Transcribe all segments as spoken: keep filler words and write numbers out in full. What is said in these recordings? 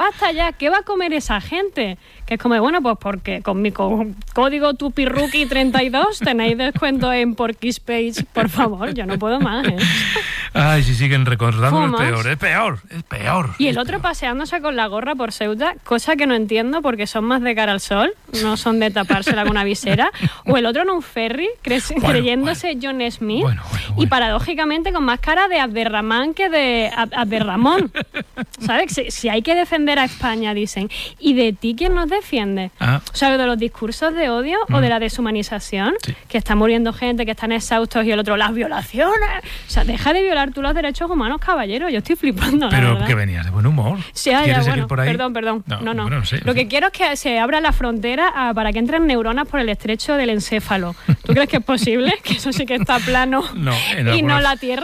basta ya, ¿qué va a comer esa gente? Que es como, bueno, pues porque con mi co- código Tupiruki treinta y dos tenéis descuento en Porky's Page, por favor, yo no puedo más, ¿eh? Ay, si siguen recordando el ¿Fumas? peor, es peor, es peor. Y el es otro peor. paseándose con la gorra por Ceuta, cosa que no entiendo porque son más de cara al sol, no son de tapársela con una visera. O el otro en un ferry, cre- Bueno, creyéndose John Smith. Bueno, bueno, Y bueno. paradójicamente con más cara de Abderramán que de Ab- Abderramón. ¿Sabes? Si, si hay que defender a España, dicen. ¿Y de ti quién nos defiende? Ah. O sea, de los discursos de odio Mm. o de la deshumanización, Sí. que está muriendo gente, que están exhaustos y el otro, las violaciones. O sea, deja de violar tú los derechos humanos, caballero. Yo estoy flipando, la Pero verdad. que venías de buen humor. Sí, ya, ¿Quieres ya, seguir bueno, por ahí? perdón, perdón. No, no. bueno, no sé, Lo en que fin. quiero es que se abra la frontera a- para que entren neuronas por el estrecho del encéfalo. ¿Tú crees que es posible? Que eso sí que está plano No, en y no algunos- la Tierra.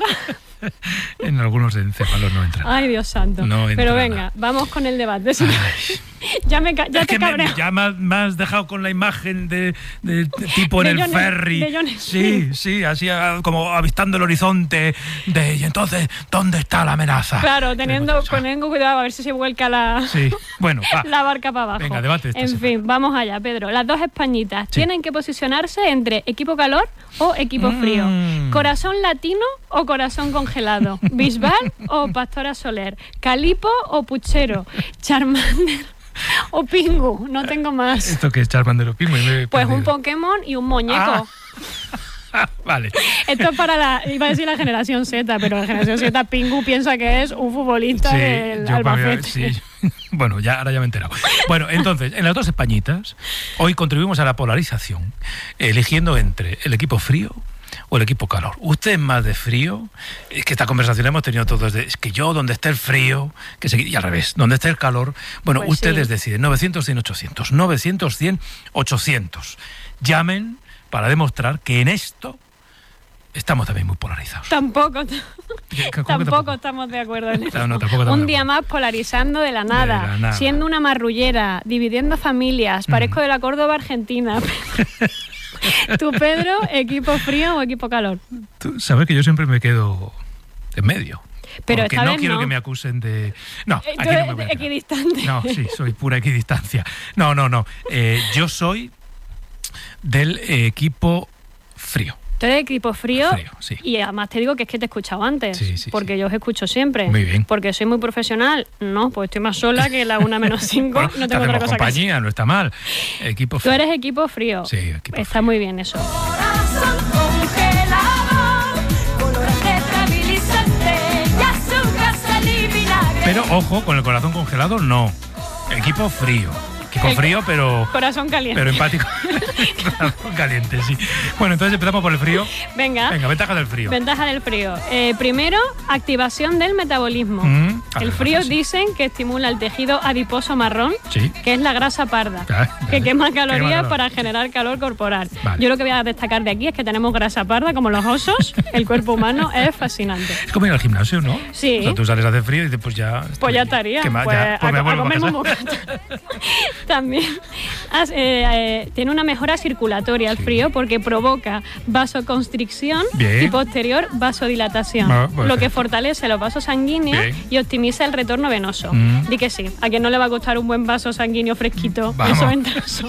En algunos encéfalos no entra. Ay, Dios santo. No entra Pero venga, nada. vamos con el debate. Sí. ya me, ca- ya Es te que me, cabreo. ya me has, me has dejado con la imagen de, de- de tipo en De el John- ferry. de John sí, sí, así ah, como avistando el horizonte. De, y entonces, ¿dónde está la amenaza? Claro, teniendo, Tenemos- poniendo cuidado a ver si se vuelca la, Sí, bueno, va. la barca para abajo. Venga, debate esta En semana. fin, vamos allá, Pedro. Las dos españitas Sí. tienen que posicionarse entre equipo calor o equipo Mm. frío. Corazón latino o corazón congelado. Bisbal o Pastora Soler. Calipo o Puchero. Charmander o Pingu. No tengo más. ¿Esto que es Charmander o Pingu? Me he Pues un perdido. Pokémon y un muñeco. Ah, vale. Esto es para la, iba a decir la generación Z, pero la generación Z, Pingu piensa que es un futbolista Sí, del yo para mí- Albacete. sí. Bueno, ya, ahora ya me he enterado. Bueno, entonces, en las dos Españitas, hoy contribuimos a la polarización, eligiendo entre el equipo frío o el equipo calor. ¿Usted es más de frío? Es que esta conversación la hemos tenido todos. De, es que yo, donde esté el frío, que se, y al revés, donde esté el calor, bueno, Pues ustedes sí. deciden. novecientos, cien, ochocientos. novecientos, cien, ochocientos. Llamen para demostrar que en esto estamos también muy polarizados. Tampoco, ¿Qué- cómo que tampoco estamos de acuerdo en eso. No, no, tampoco estamos Un de día acuerdo. más polarizando de la nada, De la nada. siendo una marrullera, dividiendo familias. Parezco de la Córdoba Argentina. Tú, Pedro, equipo frío o equipo calor. Tú sabes que yo siempre me quedo en medio. Pero porque esta no vez quiero no. que me acusen de... No, Eh, tú aquí no eres me voy a quedar. equidistante. No, sí, soy pura equidistancia. No, no, no. Eh, yo soy del equipo frío. Tú eres equipo frío, Frío, sí. y además te digo que es que te he escuchado antes, Sí, sí, porque sí. yo os escucho siempre. Muy bien. Porque soy muy profesional. No, pues estoy más sola que la una menos cinco. Bueno, no te tengo otra hacemos cosa que hacer. compañía, no está mal. Equipo Tú frío. eres equipo frío. Sí, equipo Está frío. muy bien eso. Corazón congelado, colorante estabilizante y azúcar, sal y vinagre. Pero ojo, con el corazón congelado, no. Equipo frío. Equipo El- frío, pero... Corazón caliente. Pero empático. Corazón caliente, sí. Bueno, entonces empezamos por el frío. Venga. Venga, ventaja del frío. Ventaja del frío. Eh, primero, activación del metabolismo. Mm, el ah, frío sí. dicen que estimula el tejido adiposo marrón, Sí. que es la grasa parda, Ah, que vale. quema Quema calorías calor. para generar calor corporal. Vale. Yo lo que voy a destacar de aquí es que tenemos grasa parda como los osos. El cuerpo humano es fascinante. Es como ir al gimnasio, ¿no? Sí. O sea, tú sales a hacer frío y dices, pues ya... Pues estoy- ya estaría. ¿qué más? Pues Ya, pues a, me a vuelvo a comerme casa. un bocata. También has- eh, eh, tiene una mejora circulatoria el Sí. frío porque provoca vasoconstricción Bien. y posterior vasodilatación, Ah, pues lo que perfecto. fortalece los vasos sanguíneos Bien. y optimiza el retorno venoso. Mm. Di que sí, a quien no le va a costar un buen vaso sanguíneo fresquito. Vamos. Eso entra eso.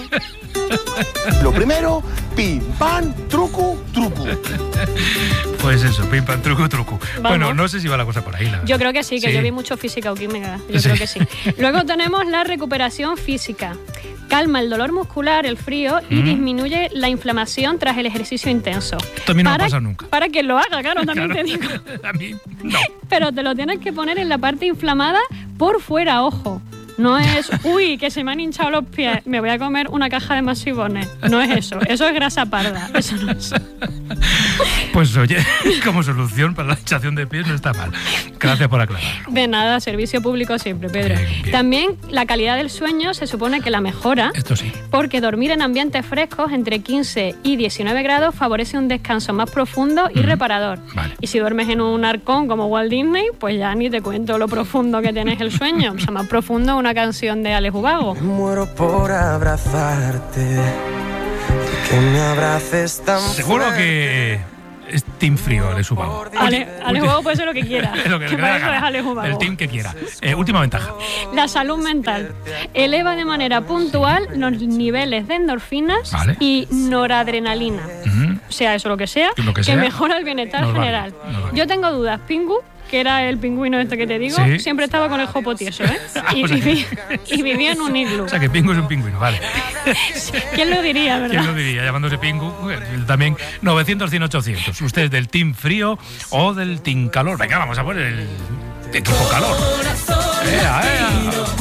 Lo primero, pim, pam, truco, truco. Pues eso, pim, pam, truco, truco. Vamos. Bueno, no sé si va la cosa por ahí, la verdad. Yo creo que sí, que Sí. yo vi mucho física o química. Yo Sí. creo que sí. Luego tenemos la recuperación física. Calma el dolor muscular, el frío y Mm. disminuye la inflamación tras el ejercicio intenso. Esto a mí no me Para- pasa nunca. Para quien lo haga, claro, también Claro. te digo. A mí, no. Pero te lo tienes que poner en la parte inflamada por fuera, ojo. No es, uy, que se me han hinchado los pies, me voy a comer una caja de masivones. No es eso, eso es grasa parda. Eso no es. Pues oye, como solución para la hinchación de pies no está mal. Gracias por aclararlo. De nada, servicio público siempre, Pedro. Bien, bien. También la calidad del sueño se supone que la mejora. Esto sí. Porque dormir en ambientes frescos entre quince y diecinueve grados favorece un descanso más profundo y Mm, reparador. vale. Y si duermes en un arcón como Walt Disney, pues ya ni te cuento lo profundo que tienes el sueño. O sea, más profundo una canción de Alex Ubago. Me muero por abrazarte, que me abraces tan Seguro fuerte. que es team frío, Ale Ubago. Ale, Ale Ubago puede ser lo que quiera. lo que, que que para le eso haga, es Ale Ubago. el team que quiera. Eh, última ventaja. La salud mental. Eleva de manera puntual los niveles de endorfinas Vale. y noradrenalina. Ujú. Sea eso lo que sea, Lo que que sea, mejora el bienestar nos vale, general. nos vale. Yo tengo dudas. Pingu, que era el pingüino este que te digo, Sí. siempre estaba con el jopo tieso, ¿eh? Y, O sea que- viví- y vivía en un iglú. O sea que Pingu es un pingüino, vale. ¿Quién lo diría, ¿Quién verdad? lo diría? Llamándose Pingu. eh, También novecientos, cien, ochocientos. ¿Usted es del team frío o del team calor? Venga, vamos a poner el equipo calor. ¡Ea, ea!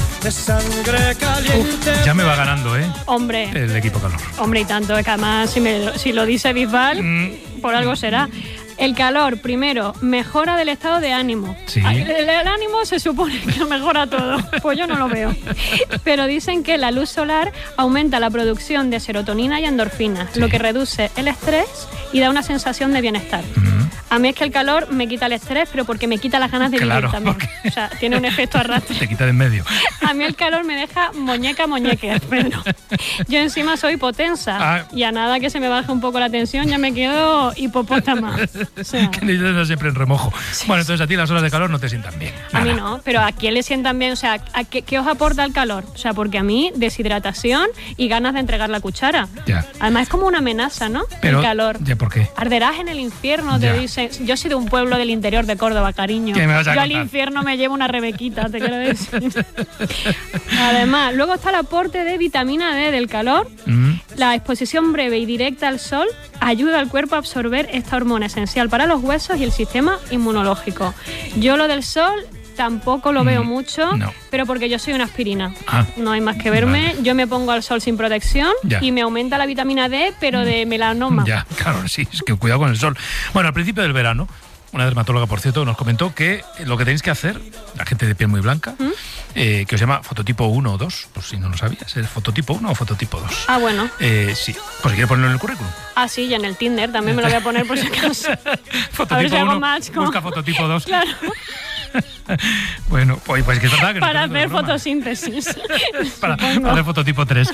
Uf, ya me va ganando, ¿eh? Hombre, El equipo calor. hombre y tanto, es que además si, me- si lo dice Bisbal, Mm. por algo será. El calor, primero, mejora del estado de ánimo. Sí. El, el- el ánimo se supone que lo mejora todo, pues yo no lo veo. Pero dicen que la luz solar aumenta la producción de serotonina y endorfinas, Sí. lo que reduce el estrés y da una sensación de bienestar. Mm. A mí es que el calor me quita el estrés, pero porque me quita las ganas de Claro, vivir también. porque- O sea, tiene un efecto arrastre. Te quita de en medio. A mí el calor me deja muñeca muñeque, pero yo encima soy hipotensa Ah. y a nada que se me baje un poco la tensión ya me quedo hipopótama. O sea, Que necesitas siempre en remojo. Bueno, entonces a ti las horas de calor no te sientan bien. a mí Nada. no, pero ¿a quién le sientan bien? O sea, ¿a qué, qué os aporta el calor? O sea, porque a mí deshidratación y ganas de entregar la cuchara. Ya. Además es como una amenaza, ¿no? Pero, el calor. ¿ya por qué? Arderás en el infierno, te Ya. dicen. Yo soy de un pueblo del interior de Córdoba, cariño. ¿Qué me vas a Yo al contar? infierno me llevo una rebequita, te quiero decir. Además, luego está el aporte de vitamina D del calor. Mm. La exposición breve y directa al sol ayuda al cuerpo a absorber esta hormona esencial para los huesos y el sistema inmunológico. Yo lo del sol tampoco lo veo Mm, mucho, no. pero porque yo soy una aspirina. Ah. No hay más que verme. Vale. Yo me pongo al sol sin protección Ya. y me aumenta la vitamina D, pero de melanoma. Ya, claro, sí, es que cuidado con el sol. Bueno, al principio del verano, una dermatóloga, por cierto, nos comentó que lo que tenéis que hacer, la gente de piel muy blanca, ¿Mm? eh, que os llama fototipo uno o dos, por si no lo sabías, ¿es fototipo uno o fototipo dos? Ah, bueno. Eh, sí, pues si quieres ponerlo en el currículum. Ah, sí, y en el Tinder también me lo voy a poner por si acaso. A ver si hago uno, match con- busca fototipo dos. Claro, Bueno, pues, pues que es verdad que no para estoy haciendo hacer broma. fotosíntesis. Para, Supongo. para hacer fototipo tres.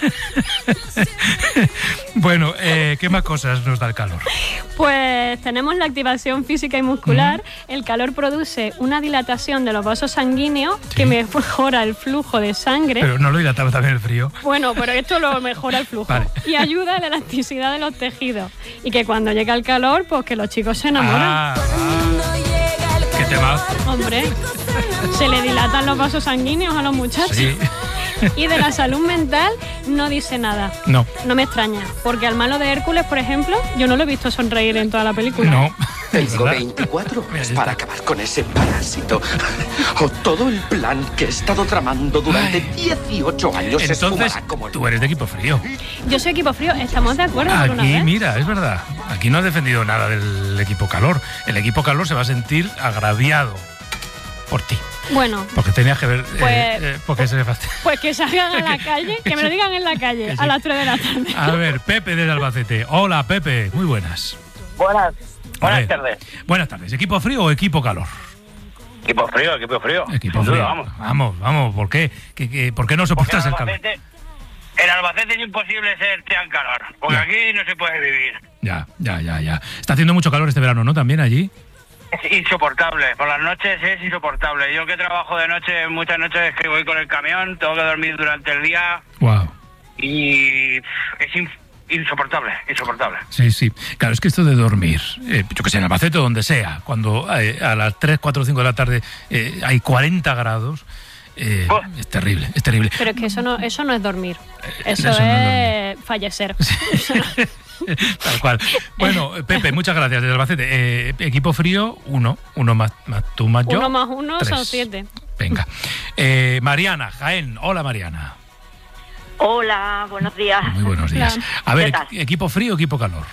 Bueno, eh, ¿qué más cosas nos da el calor? Pues tenemos la activación física y muscular. El calor produce una dilatación de los vasos sanguíneos Sí. que mejora el flujo de sangre. Pero no lo dilataba también el frío. Bueno, pero esto lo mejora el flujo. Vale. Y ayuda a la elasticidad de los tejidos. Y que cuando llega el calor, pues que los chicos se enamoran. Ah, ah, qué temazo. Hombre, se le dilatan los vasos sanguíneos a los muchachos. Sí. Y de la salud mental no dice nada. No, No me extraña, porque al malo de Hércules, por ejemplo, yo no lo he visto sonreír en toda la película. no. Es Tengo verdad. veinticuatro Mira, ya para está. acabar con ese parásito. O todo el plan que he estado tramando durante Ay. dieciocho años se Entonces, esfumará como el... tú eres de equipo frío. Yo soy equipo frío, ¿estamos de acuerdo por una Aquí, vez? mira, es verdad. Aquí no has defendido nada del equipo calor. El equipo calor se va a sentir agraviado por ti. Bueno, Porque tenías que ver. eh, Pues- eh, porque se fastidia. pues que salgan a la calle, que me lo digan en la calle, Que sí. a las tres de la tarde. A ver, Pepe desde Albacete. Hola, Pepe. Muy buenas. Buenas, A buenas ver, tardes. Buenas tardes. ¿Equipo frío o equipo calor? Equipo frío, equipo frío. Equipo Sin duda, frío. vamos. Vamos, vamos. ¿Por qué? ¿Qué, qué- por qué no Porque soportas en el calor? Albacete, en Albacete es imposible ser tan calor, porque Ya. aquí no se puede vivir. Ya, ya, ya, ya. Está haciendo mucho calor este verano, ¿no? También allí. Es insoportable, por las noches es insoportable. Yo que trabajo de noche, muchas noches que voy con el camión, tengo que dormir durante el día Wow. y pff, es in- insoportable, insoportable. Sí, sí. Claro, es que esto de dormir, eh, yo que sé, en Albacete o donde sea, cuando eh, a las tres, cuatro, cinco de la tarde eh, hay cuarenta grados, eh, Oh. es terrible, es terrible. Pero es que eso no, eso no es dormir. Eso, eso no es fallecer. Tal cual. Bueno, Pepe, muchas gracias desde Albacete. Eh, equipo frío, uno. Uno más, más tú más yo. Uno más uno tres. son siete. Venga. Eh, Mariana, Jaén. Hola, Mariana. Hola, buenos días. Muy buenos días. Hola. A ver, ¿Qué tal? equ- ¿equipo frío o equipo calor?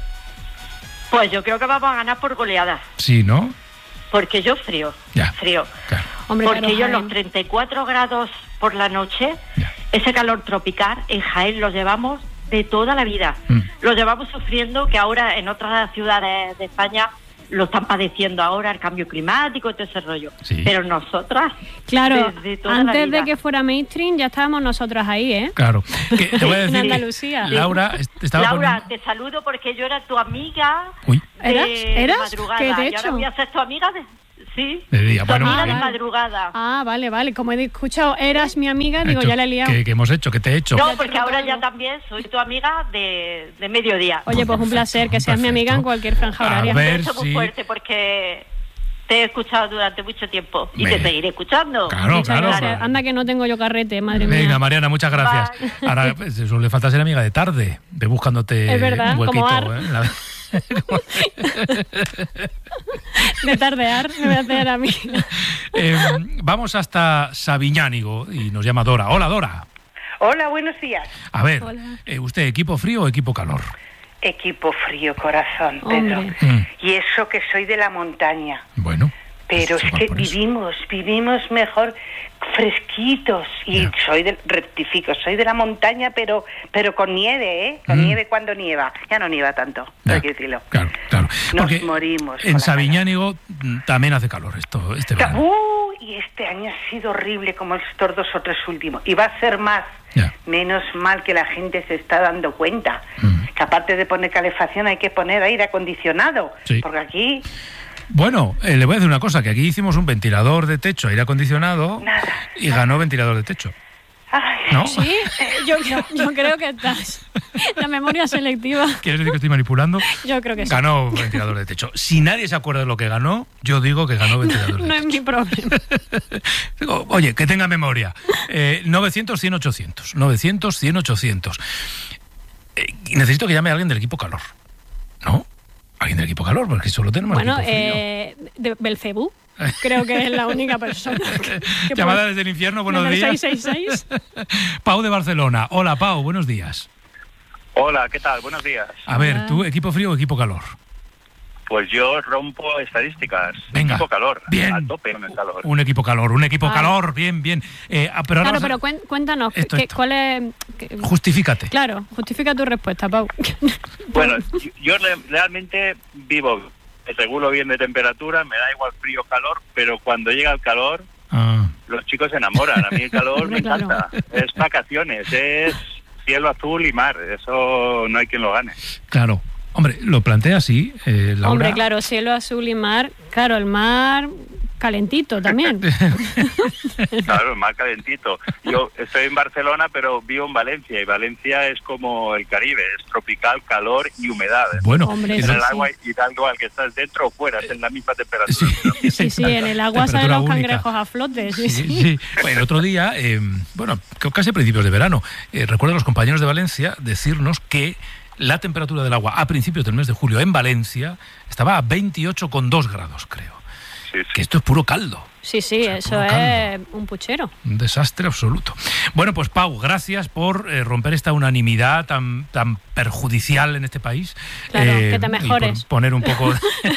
Pues yo creo que vamos a ganar por goleadas, Sí, ¿no? porque yo frío, Ya. frío. Claro. Hombre, Porque claro, yo Jaén. los treinta y cuatro grados por la noche, Ya. ese calor tropical, en Jaén lo llevamos de toda la vida. Mm. Lo llevamos sufriendo, que ahora en otras ciudades de España lo están padeciendo ahora, el cambio climático y todo ese rollo. Sí. Pero nosotras, Claro, desde toda la antes vida. de que fuera mainstream ya estábamos nosotras ahí, ¿eh? Claro. Que te voy a En decir que Andalucía. Laura est- estaba Laura, poniendo... te saludo porque yo era tu amiga Uy, de, ¿Eras? de ¿Eras? madrugada. Que de Y ahora hecho- voy a ser tu amiga de... Sí, de día. tu Bueno, amiga bien. de madrugada. Ah, vale, vale. Como he escuchado, eras mi amiga, digo, Hecho, ya la he liado. ¿Qué, qué hemos hecho? ¿Qué te he hecho? No, te porque he ahora roto ya algo. también soy tu amiga de, de mediodía. Oye, pues un placer que seas mi amiga en Perfecto. cualquier franja A horaria. ver. Un beso muy sí. fuerte porque te he escuchado durante mucho tiempo y Me- te seguiré escuchando. Claro, Muchas claro. gracias. Anda que no tengo yo carrete, madre mía. Venga, Mariana, muchas gracias. Bye. Ahora, pues, eso le falta ser amiga de tarde. Ve buscándote Es verdad, un huequito. como Ar. ¿eh? La- De tardear, me voy a hacer a mí. Eh, vamos hasta Sabiñánigo y nos llama Dora. Hola, Dora. Hola, buenos días. A ver, Hola. eh, ¿usted equipo frío o equipo calor? Equipo frío, corazón, Pedro. Hombre. Mm, Y eso que soy de la montaña. bueno. Pero se es va que por eso. vivimos, vivimos mejor fresquitos. Y Ya. soy del, rectifico, soy de la montaña, pero pero con nieve, ¿eh? Con Mm. nieve cuando nieva. Ya no nieva tanto, Ya, hay que decirlo. Claro, claro. Nos Porque morimos con en la Sabiñánigo mm, también hace calor esto, este Ca- verano. Uh, y este año ha sido horrible como estos dos o tres últimos. Y va a ser más. Ya. Menos mal que la gente se está dando cuenta. Mm. Que aparte de poner calefacción hay que poner aire acondicionado. Sí. Porque aquí Bueno, eh, le voy a decir una cosa, que aquí hicimos un ventilador de techo, aire acondicionado, Nada, y ganó ventilador de techo. Ay, ¿No? Sí, eh, yo, yo creo que estás. La memoria selectiva, ¿Quieres decir que estoy manipulando? yo creo que sí. Ganó ventilador de techo. Si nadie se acuerda de lo que ganó, yo digo que ganó ventilador de No es mi problema. Digo, oye, que tenga memoria. Eh, novecientos, cien, ochocientos. novecientos, cien, ochocientos. Eh, y necesito que llame a alguien del equipo calor. ¿No? Alguien del equipo calor, porque solo tenemos Bueno, equipo frío. eh, de Belcebú, creo que es la única persona. que- que Llamada puede- desde el infierno, buenos desde el días. seis seis seis. Pau de Barcelona. Hola, Pau, buenos días. Hola, ¿qué tal? Buenos días. A ver, Hola. ¿tú equipo frío o equipo calor? Pues yo rompo estadísticas. Venga. Equipo calor. Bien. A tope con el calor. Un equipo calor, un equipo Vale. calor, bien, bien. Eh, ah, pero ahora Claro, vas a- pero cuen- cuéntanos, Esto, ¿qué- esto. ¿cuál es...? qué- Justifícate. Claro, justifica tu respuesta, Pau. Bueno, yo, yo re- realmente vivo, me regulo bien de temperatura, me da igual frío o calor, pero cuando llega el calor, Ah, los chicos se enamoran. A mí el calor me Hombre, claro. encanta. Es vacaciones, es cielo azul y mar. Eso no hay quien lo gane. claro. Hombre, lo plantea así, eh, Laura. Hombre, claro, cielo azul y mar. Claro, el mar calentito también. Claro, el mar calentito. Yo estoy en Barcelona, pero vivo en Valencia, y Valencia es como el Caribe, es tropical, calor y humedad. Bueno, Hombre, En sí, el sí. agua y da igual que estás dentro o fuera, es en la misma temperatura. sí, Sí, sí, en el agua salen Temperatura los única. cangrejos a flote. Sí, Sí, sí. sí. Bueno, el otro día, eh, bueno, c- casi a principios de verano, eh, recuerdo a los compañeros de Valencia decirnos que la temperatura del agua a principios del mes de julio en Valencia estaba a veintiocho coma dos grados, creo. Sí, sí. Que esto es puro caldo. Sí, sí, O sea, eso puro es caldo. un puchero. Un desastre absoluto. Bueno, pues Pau, gracias por eh, romper esta unanimidad tan, tan perjudicial en este país. Claro, que te y por mejores. poner un poco...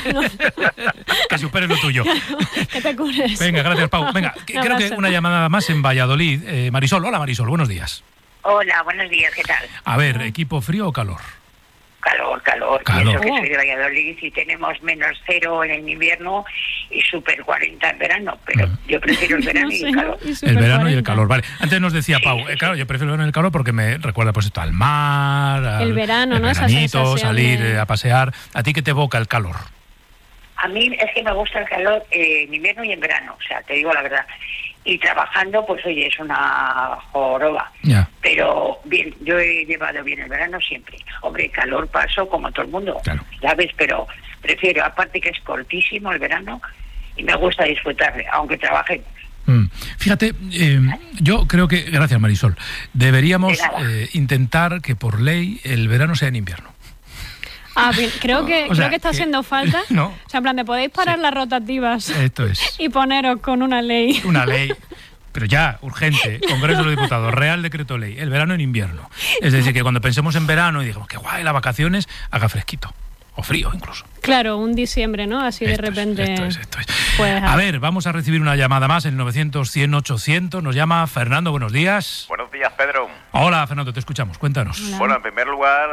que superes lo tuyo. Que te cures. Venga, gracias, Pau. Venga, que- Un creo que abrazo. una llamada más en Valladolid. Eh, Marisol, hola Marisol, buenos días. Hola, buenos días, ¿qué tal? A ver, ¿equipo frío o calor? Calor, calor. Calor. Y eso que Oh. soy de Valladolid y tenemos menos cero en el invierno y super cuarenta en verano. Pero Mm. yo prefiero el verano No y sé, el calor. y El super verano y el cuarenta. calor, vale. Antes nos decía Sí, Pau, sí, eh, claro, yo prefiero el verano y el calor porque me recuerda pues esto al mar, al El verano, el ¿no? Esa veranito, sensación salir de- eh, a pasear. ¿A ti qué te evoca el calor? A mí es que me gusta el calor eh, en invierno y en verano, o sea, te digo la verdad. Y trabajando, pues oye, es una joroba. Ya, Pero bien, yo he llevado bien el verano siempre. Hombre, calor paso como todo el mundo, Claro. ¿sabes? Pero prefiero, aparte que es cortísimo el verano y me gusta disfrutarle, aunque trabaje. Mm. Fíjate, eh, yo creo que, gracias Marisol, deberíamos De nada. eh, intentar que por ley el verano sea en invierno. Ah, bien, creo que, O sea, creo que está que- haciendo falta. No. O sea, en plan, de podéis parar Sí. las rotativas Esto es y poneros con una ley. una ley, pero ya, urgente, Congreso de los Diputados, Real Decreto Ley, el verano en invierno. Es decir, que cuando pensemos en verano y digamos que guay, las vacaciones, haga fresquito. O frío incluso. Claro, un diciembre, ¿no? Así de Esto es, repente. esto es, esto es. Pues, A ver, vamos a recibir una llamada más, el novecientos, cien, ochocientos. Nos llama Fernando, buenos días. Buenos días, Pedro. Hola, Fernando, te escuchamos, cuéntanos. Hola. Bueno, en primer lugar,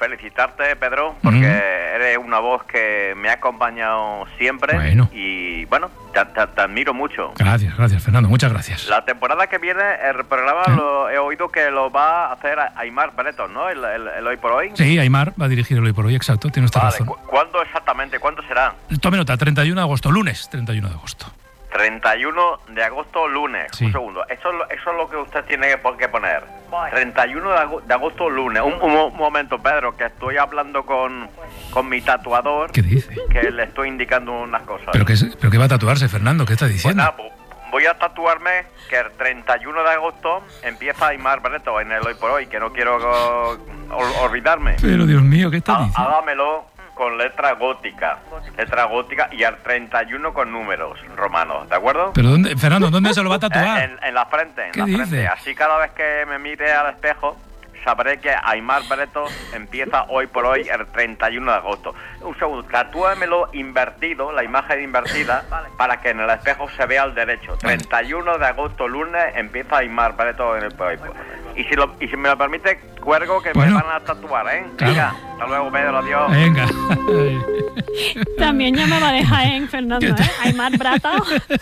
felicitarte, Pedro, porque mm. eres una voz que me ha acompañado siempre. Bueno. Y bueno, te, te, te admiro mucho. Gracias, gracias, Fernando, muchas gracias. La temporada que viene, el programa ¿Eh? lo he oído que lo va a hacer Aimar Bretos, ¿no? El, el, el Hoy por Hoy. Sí, Aimar va a dirigir el Hoy por Hoy, exacto, tiene usted vale, razón. ¿cu- ¿Cuándo exactamente? ¿Cuándo será? Tome nota, treinta y uno de agosto, lunes, treinta y uno de agosto. treinta y uno de agosto, lunes. Sí. Un segundo. Eso, es lo- eso es lo que usted tiene que, que poner. treinta y uno de agosto, de agosto lunes. Un, un, un momento, Pedro, que estoy hablando con, con mi tatuador. ¿Qué dice? Que le estoy indicando unas cosas. ¿Pero qué, es- pero qué va a tatuarse, Fernando? ¿Qué está Pues diciendo? nada, pues, voy a tatuarme que el treinta y uno de agosto empieza Aimar Breto en el Hoy por Hoy, que no quiero uh, ol- olvidarme. Pero Dios mío, ¿qué está Há- diciendo? Hágamelo con letra gótica. Letra gótica y al treinta y uno con números romanos, ¿de acuerdo? ¿Pero dónde, Fernando, dónde se lo va a tatuar? En, en la frente, en ¿Qué la dice? frente. Así cada vez que me mire al espejo, sabré que Aimar Breto empieza Hoy por Hoy el treinta y uno de agosto. Un segundo, tatúamelo invertido, la imagen invertida, para que en el espejo se vea al derecho. treinta y uno de agosto, lunes, empieza Aimar Breto en el Hoy. Y si, lo, y si me lo permite, cuelgo que Bueno. me van a tatuar, ¿eh? Claro. Venga, hasta luego, Pedro, adiós. Venga. También llamaba de Jaén, Fernando, ¿eh? Aimar Brata.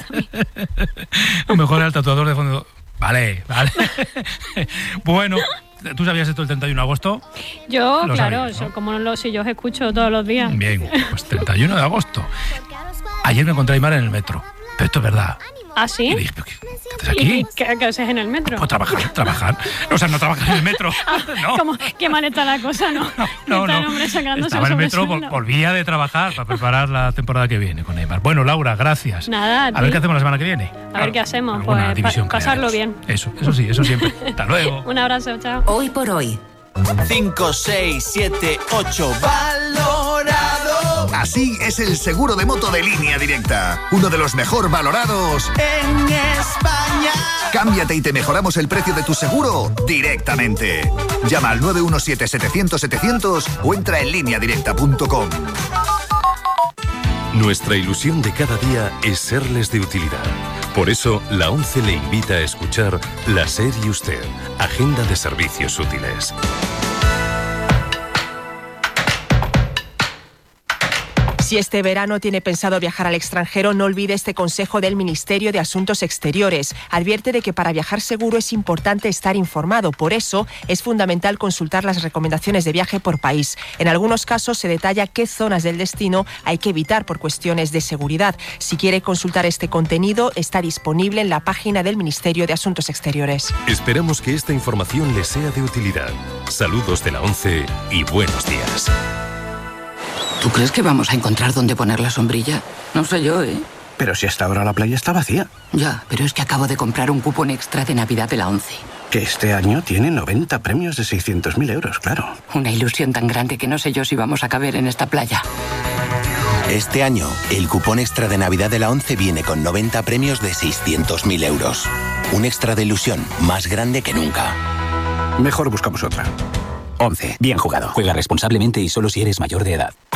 Lo mejor era el tatuador de fondo. Vale, vale. Bueno, ¿tú sabías esto el treinta y uno de agosto? Yo, Lo claro, sabías, ¿no? eso, como no lo si yo os escucho todos los días. Bien, pues treinta y uno de agosto. Ayer me encontré a Aimar en el metro. Pero esto es verdad. ¿Ah, sí? Y dije, ¿pero qué, qué haces ¿Y aquí? qué, qué haces en el metro? Pues trabajar, trabajar. O sea, no trabajar en el metro. No. Como, qué mal está la cosa, ¿no? No, Está el no. hombre sacándose Estaba en el metro, vol- sobresueldo. volvía de trabajar para preparar la temporada que viene con Aimar. Bueno, Laura, gracias. Nada, a A ti. ver qué hacemos la semana que viene. A ver qué hacemos, alguna pues división pa- pasarlo crearemos. bien. Eso, eso sí, eso siempre. Hasta luego. Un abrazo, chao. Hoy por hoy. cinco, seis, siete, ocho. Valorado. Así es el seguro de moto de Línea Directa. Uno de los mejor valorados En España. Cámbiate y te mejoramos el precio de tu seguro directamente. Llama al nueve uno siete, setecientos, setecientos o entra en línea directa punto com. Nuestra ilusión de cada día es serles de utilidad. Por eso, la ONCE le invita a escuchar La SER y Usted, Agenda de Servicios Útiles. Si este verano tiene pensado viajar al extranjero, no olvide este consejo del Ministerio de Asuntos Exteriores. Advierte de que para viajar seguro es importante estar informado. Por eso, es fundamental consultar las recomendaciones de viaje por país. En algunos casos se detalla qué zonas del destino hay que evitar por cuestiones de seguridad. Si quiere consultar este contenido, está disponible en la página del Ministerio de Asuntos Exteriores. Esperamos que esta información les sea de utilidad. Saludos de la ONCE y buenos días. ¿Tú crees que vamos a encontrar dónde poner la sombrilla? No sé yo, ¿eh? Pero si hasta ahora la playa está vacía. Ya, pero es que acabo de comprar un cupón extra de Navidad de la ONCE. Que este año tiene noventa premios de seiscientos mil euros, claro. Una ilusión tan grande que no sé yo si vamos a caber en esta playa. Este año, el cupón extra de Navidad de la ONCE viene con noventa premios de seiscientos mil euros. Un extra de ilusión más grande que nunca. Mejor buscamos otra. ONCE. Bien jugado. Juega responsablemente y solo si eres mayor de edad.